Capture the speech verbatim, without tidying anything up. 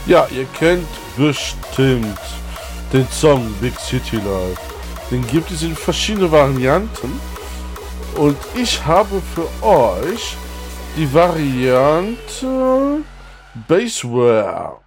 Ja, ihr kennt bestimmt den Song Big City Life. Den gibt es in verschiedenen Varianten. Und ich habe für euch die Variante Bassware.